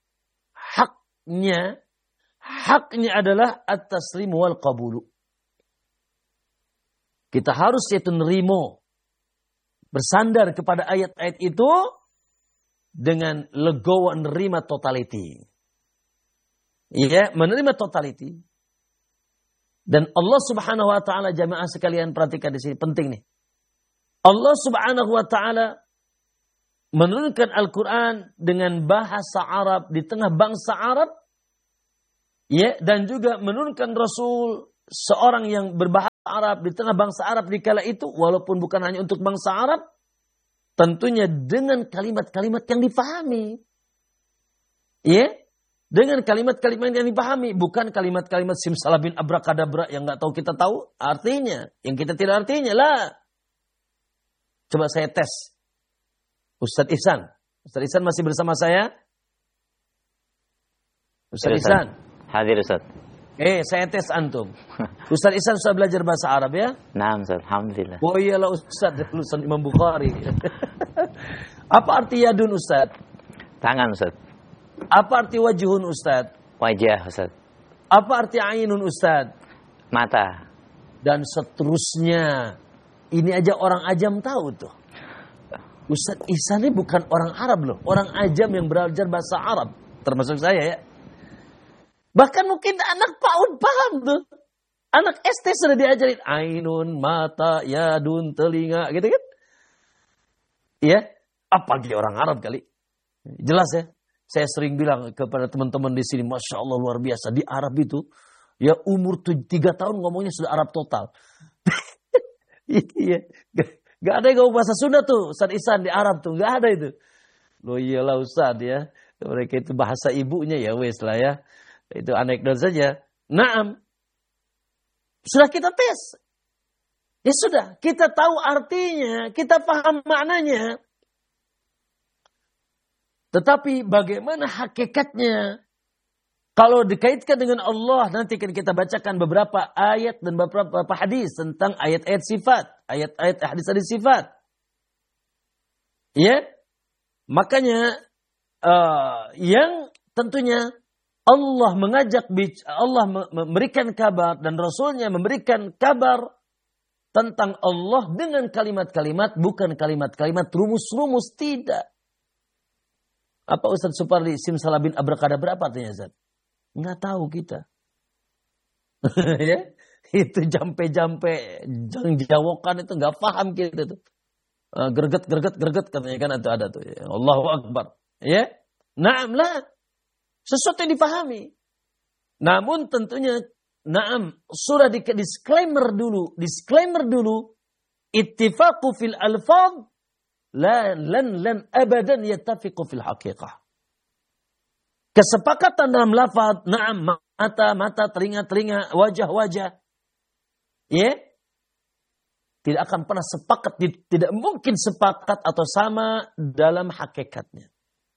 Speaker 5: haknya adalah at-taslim wal qabulu. Kita harus yaitu nerimo, bersandar kepada ayat-ayat itu dengan legowo, menerima totality. Ya, menerima totality. Dan Allah Subhanahu wa taala, jamaah sekalian perhatikan di sini penting nih. Allah Subhanahu wa taala menurunkan Al-Quran dengan bahasa Arab di tengah bangsa Arab, ya, dan juga menurunkan Rasul seorang yang berbahasa Arab di tengah bangsa Arab di kala itu, walaupun bukan hanya untuk bangsa Arab, tentunya dengan kalimat-kalimat yang difahami, ya, dengan kalimat-kalimat yang dipahami, bukan kalimat-kalimat simsalabin abrakadabra yang nggak tahu kita tahu artinya, yang kita tidak artinya lah. Coba saya tes. Ustadz Ihsan masih bersama saya? Ustadz Ihsan.
Speaker 4: Hadir, Ustaz.
Speaker 5: Saya tes antum. Ustadz Ihsan sudah belajar bahasa Arab, ya?
Speaker 4: Nah, Ustaz, alhamdulillah.
Speaker 5: Oh iyalah Ustadz, lulusan Imam Bukhari. Apa arti yadun, Ustadz?
Speaker 4: Tangan, Ustaz.
Speaker 5: Apa arti wajhun, Ustadz?
Speaker 4: Wajah, Ustaz.
Speaker 5: Apa arti ainun, Ustadz?
Speaker 4: Mata.
Speaker 5: Dan seterusnya. Ini aja orang ajam tahu tuh. Ustadz Ihsan ini bukan orang Arab loh. Orang ajam yang belajar bahasa Arab. Termasuk saya, ya. Bahkan mungkin anak PAUD paham tuh. Anak SD sudah diajarin. Ainun, mata, yadun, telinga. Gitu kan. Iya. Apalagi orang Arab kali. Jelas ya. Saya sering bilang kepada teman-teman di sini. Masya Allah luar biasa. Di Arab itu. Ya umur 3 tahun ngomongnya sudah Arab total. Iya. Gak ada yang ngomong bahasa Sunda tuh, Ustadz Ihsan di Arab tuh, gak ada itu. Loh iyalah Ustadz, ya. Mereka itu bahasa ibunya, ya wes lah, ya. Itu anekdot saja. Naam. Sudah kita tes. Ya sudah, kita tahu artinya, kita paham maknanya. Tetapi bagaimana hakikatnya? Kalau dikaitkan dengan Allah, nanti kan kita bacakan beberapa ayat dan beberapa hadis tentang ayat-ayat sifat. Ayat-ayat hadis-hadis sifat. Ya. Makanya, yang tentunya Allah memberikan kabar dan Rasulnya memberikan kabar tentang Allah dengan kalimat-kalimat, bukan kalimat-kalimat rumus-rumus, tidak. Apa Ustaz Supardi simsalabin abrakadabra apa artinya, Ustaz? Nggak tahu kita. Ya, itu jampe-jampe jawokan itu nggak paham kita tuh. Gerget katanya kan itu ada tuh. Ya. Allahu Akbar. Ya, naam lah. Sesuatu yang dipahami. Namun tentunya, naam, surah disclaimer dulu. Ittifaqu fil alfaz lan abadan yattafiqu fil haqiqah. Kesepakatan dalam lafaz, na'am, mata, telinga, wajah. Ya. Tidak akan pernah sepakat, tidak mungkin sepakat atau sama dalam hakikatnya.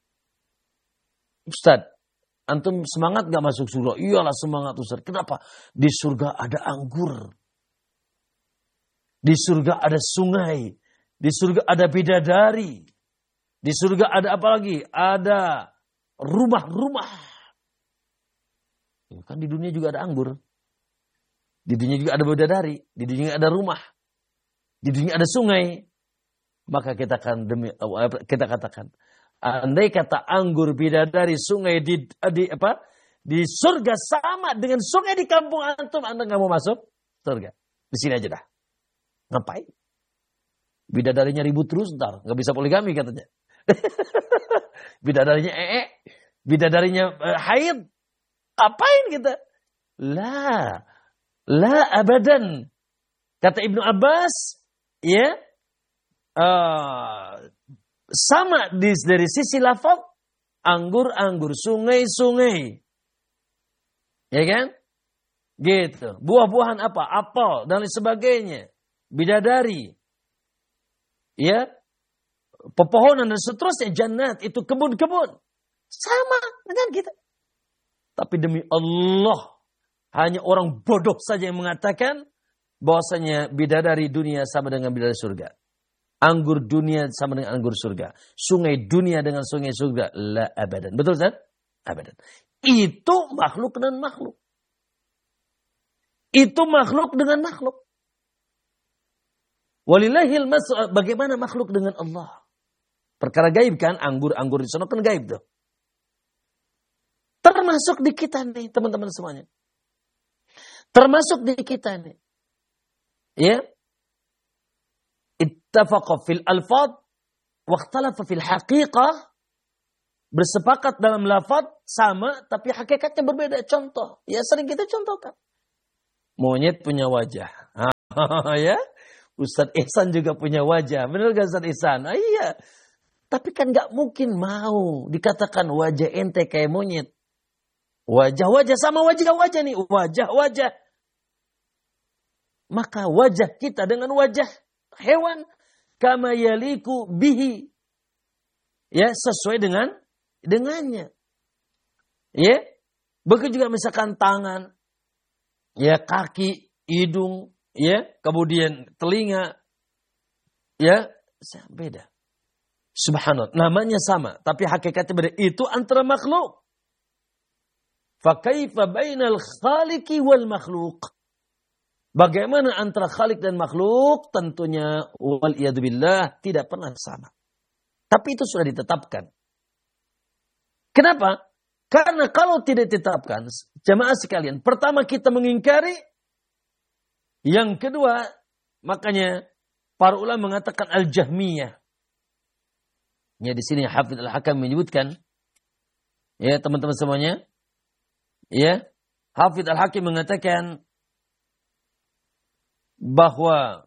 Speaker 5: Ustaz, antum semangat gak masuk surga? Iyalah semangat Ustaz. Kenapa? Di surga ada anggur. Di surga ada sungai. Di surga ada bidadari. Di surga ada apa lagi? Ada rumah-rumah. Kan di dunia juga ada anggur. Di dunia juga ada bidadari. Di dunia ada rumah. Di dunia ada sungai. Maka kita katakan, andai kata anggur, bidadari, sungai di surga sama dengan sungai di kampung antum, Anda nggak mau masuk surga. Di sini aja dah. Ngapain? Bidadarinya ribut terus ntar, nggak bisa poligami katanya. Bidadarinya bidadarinya haid. Apain kita? La abadan. Kata Ibnu Abbas, ya, sama dari sisi lafaz, anggur, sungai, ya kan? Gitu. Buah-buahan apa? Apel dan lain sebagainya. Bidadari, ya, pepohonan dan seterusnya, jannat itu kebun-kebun, sama dengan kita. Tapi demi Allah, hanya orang bodoh saja yang mengatakan bahwasanya bidadari dunia sama dengan bidadari surga. Anggur dunia sama dengan anggur surga. Sungai dunia dengan sungai surga. La abadan. Betul kan? Abadan. Itu makhluk dengan makhluk. Itu makhluk dengan makhluk. Walillahil mas'al. Bagaimana makhluk dengan Allah? Perkara gaib kan? Anggur di sana kan gaib tuh. Termasuk di kita nih teman-teman semuanya. Termasuk di kita nih. Ya. Ittafaqa fil alfad wa ikhtalafa fil haqiqah. Bersepakat dalam lafaz sama tapi hakikatnya berbeda. Contoh, ya sering kita contohkan. Monyet punya wajah. Ya. Ustaz Ihsan juga punya wajah. Benar gak Ustaz Ihsan? Iya. Tapi kan gak mungkin mau dikatakan wajah ente kayak monyet. Wajah sama wajah nih. Wajah. Maka wajah kita dengan wajah hewan kama yaliku bihi. Ya, sesuai dengannya. Ya. Begitu juga misalkan tangan, ya, kaki, hidung, ya, kemudian telinga, ya, beda. Subhanallah, namanya sama, tapi hakikatnya beda. Itu antara makhluk. Fakaifa bainal khaliqi wal makhluk. Bagaimana antara khalik dan makhluk? Tentunya wal iyadzubillah tidak pernah sama. Tapi itu sudah ditetapkan. Kenapa? Karena kalau tidak ditetapkan, jamaah sekalian, pertama kita mengingkari, yang kedua, makanya para ulama mengatakan al-jahmiyah. Ya, di sini Hafidz Al-Hakam menyebutkan, ya teman-teman semuanya, ya, Hafidz Al-Hakim mengatakan bahwa,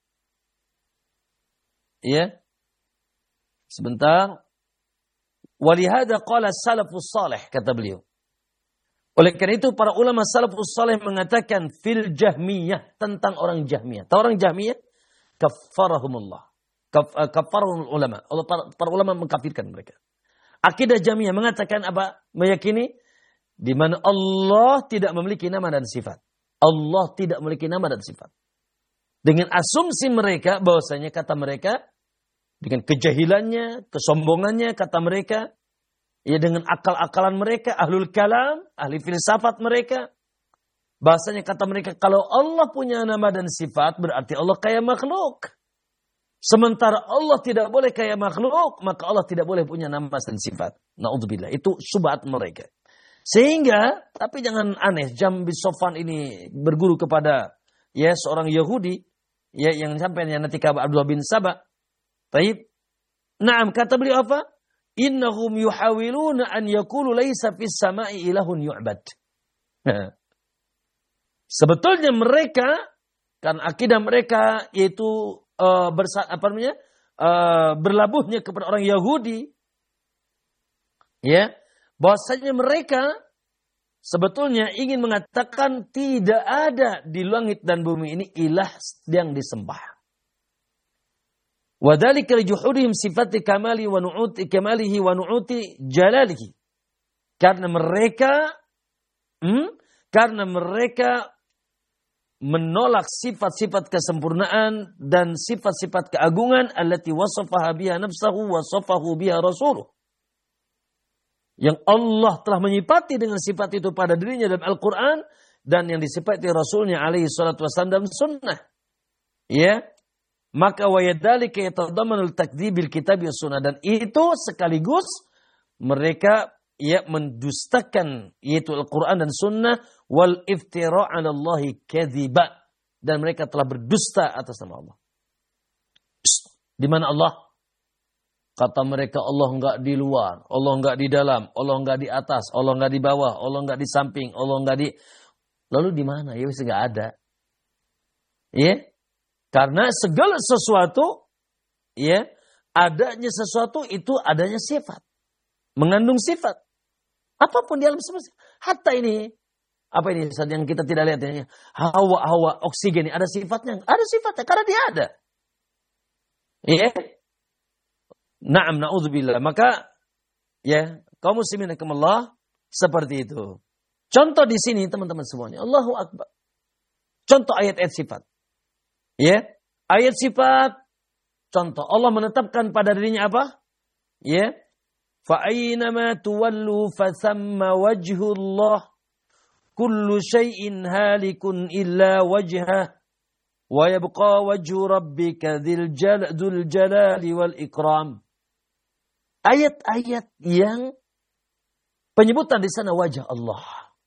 Speaker 5: ya, sebentar, walihada qala salafus salih, kata beliau. Oleh karena itu para ulama salafus salih mengatakan fil jahmiyah, tentang orang jahmiyah. Tahu orang jahmiyah? Kaffarahumullah. Kaffarahumul ulama. Para ulama mengkafirkan mereka. Akidah jahmiyah mengatakan apa? Meyakini di mana Allah tidak memiliki nama dan sifat. Allah tidak memiliki nama dan sifat. Dengan asumsi mereka bahwasanya kata mereka, dengan kejahilannya, kesombongannya kata mereka, ya dengan akal-akalan mereka, ahlul kalam, ahli filsafat mereka, bahasanya kata mereka kalau Allah punya nama dan sifat berarti Allah kayak makhluk. Sementara Allah tidak boleh kayak makhluk, maka Allah tidak boleh punya nama dan sifat. Na'udzubillah, itu syubhat mereka. Sehingga, tapi jangan aneh, Jambi Sofan ini berguru kepada ya seorang Yahudi, ya yang sampai nanti kabar Abdullah bin Sabah. Taib. Naam, kata beliau apa? Innahum yuhawiluna an yakulu laisa fis sama'i ilahun yu'bad. Sebetulnya mereka, kan akidah mereka yaitu berlabuhnya kepada orang Yahudi, ya, bahwasanya mereka sebetulnya ingin mengatakan tidak ada di langit dan bumi ini ilah yang disembah. Wadzalika lijuhudihim sifati kamali wa nu'uti kamalihi wa nu'uti jalalihi. Karena mereka menolak sifat-sifat kesempurnaan dan sifat-sifat keagungan allati wasafaha biha nafsahu wa wasafahu biha rasuluh. Yang Allah telah menyifati dengan sifat itu pada dirinya dalam Al-Quran dan yang disifati Rasulnya alaihi salatu wassalam dalam sunnah. Ya. Maka wayadhalika yatadammanul takdzibil kitab wa sunnah, dan itu sekaligus mereka mendustakan yaitu Al-Quran dan sunnah wal iftira' 'ala Allahi kadziba, dan mereka telah berdusta atas nama Allah. Di mana Allah? Kata mereka Allah enggak di luar, Allah enggak di dalam, Allah enggak di atas, Allah enggak di bawah, Allah enggak di samping, Allah enggak di... Lalu di mana? Ya wis enggak ada. Ya? Karena segala sesuatu, ya, adanya sesuatu itu adanya sifat. Mengandung sifat. Apapun di alam semesta. Hatta ini, apa ini yang kita tidak lihat ini? Hawa oksigen ini ada sifatnya. Ada sifatnya karena dia ada. Ya. Na'am, na'udzubillah. Maka, ya, kaum muslimin rahimakumullah, seperti itu. Contoh di sini teman-teman semuanya. Allahu Akbar. Contoh ayat-ayat sifat. Ya, ayat sifat. Contoh, Allah menetapkan pada dirinya apa? Ya, فَأَيْنَمَا تُوَلُّوا فَثَمَّ وَجْهُ اللَّهِ كُلُّ شَيْءٍ هَالِكٌ إِلَّا وَجْهَهُ وَيَبْقَى وَجْهُ رَبِّكَ ذُو الْجَلَالِ وَالْإِكْرَامِ. Ayat-ayat yang penyebutan di sana wajah Allah.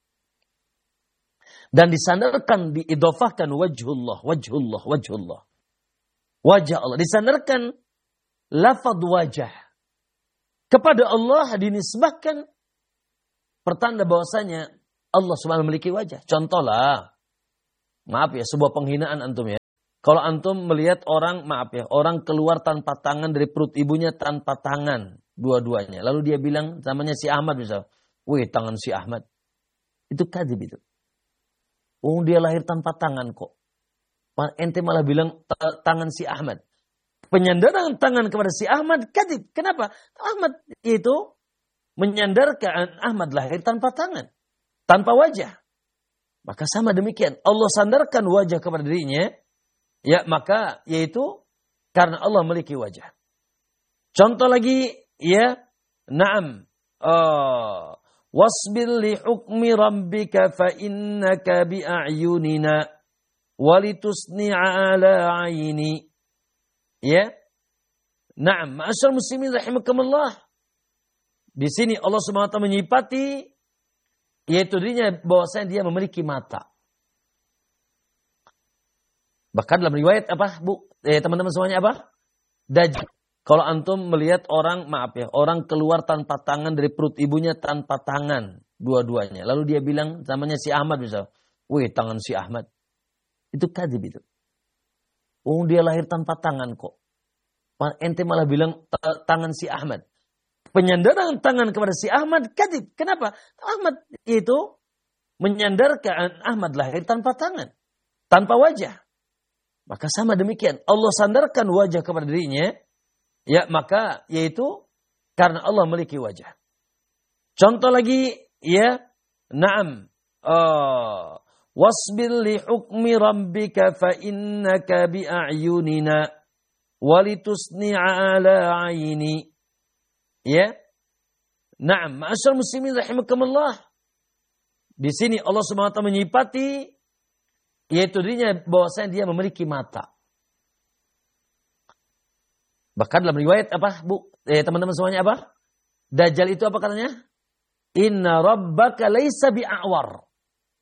Speaker 5: Dan disandarkan, diidhafahkan wajhullah. Wajah Allah. Disandarkan lafaz wajah. Kepada Allah dinisbahkan pertanda bahwasanya Allah subhanahu memiliki wajah. Contohlah, maaf ya, sebuah penghinaan antum ya. Kalau antum melihat orang, maaf ya, orang keluar tanpa tangan dari perut ibunya tanpa tangan dua-duanya. Lalu dia bilang namanya si Ahmad misalnya. Wih, tangan si Ahmad. Itu kadzib itu. Oh, dia lahir tanpa tangan kok. Ente malah bilang tangan si Ahmad. Penyandaran tangan kepada si Ahmad kadzib. Kenapa? Ahmad itu menyandarkan Ahmad lahir tanpa tangan, tanpa wajah. Maka sama demikian. Allah sandarkan wajah kepada dirinya. Ya, maka yaitu karena Allah memiliki wajah. Contoh lagi, ya, na'am. Wasbir li hukmi rabbika fa innaka bi a'yunina walitusni'a ala 'aini. Ya. Na'am, ma'asyar muslimin rahimakumullah. Di sini Allah Subhanahu wa taala menyifati yaitu dirinya bahwasanya dia memiliki mata. Bahkan dalam riwayat apa, Bu? Teman-teman semuanya apa? Dajjal. Kalau antum melihat orang, maaf ya, orang keluar tanpa tangan dari perut ibunya tanpa tangan dua-duanya. Lalu dia bilang namanya si Ahmad misalnya. Wih, tangan si Ahmad. Itu kadzib itu. Oh, dia lahir tanpa tangan kok. Ente malah bilang tangan si Ahmad. Penyandaran tangan kepada si Ahmad kadzib. Kenapa? Ahmad itu menyandarkan Ahmad lahir tanpa tangan, tanpa wajah. Maka sama demikian. Allah sandarkan wajah kepada dirinya. Ya, maka yaitu karena Allah memiliki wajah. Contoh lagi, ya, na'am. Wasbir li hukmi rabbika fa innaka bi a'yunina walitusni'a ala 'aini. Ya. Na'am, ma'asyar muslimin rahimakumullah. Di sini Allah Subhanahu wa taala menyifati yaitu dirinya bahwasanya dia memiliki mata. Bahkan dalam riwayat apa, Bu? Teman-teman semuanya apa? Dajjal itu apa katanya? Inna rabbaka laisa bi'awar.